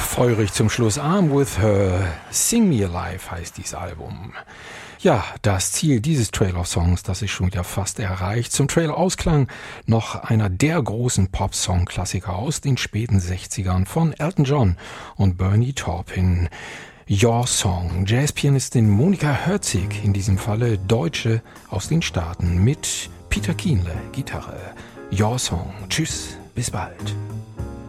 feurig zum Schluss. I'm with her, Sing Me Alive heißt dieses Album. Ja, das Ziel dieses Trailer-Songs, das ist schon wieder fast erreicht. Zum Trailer-Ausklang noch einer der großen Pop-Song-Klassiker aus den späten 60ern von Elton John und Bernie Taupin. Your Song, Jazzpianistin Monika Herzig, in diesem Falle Deutsche aus den Staaten mit Peter Kienle, Gitarre. Your Song. Tschüss, bis bald.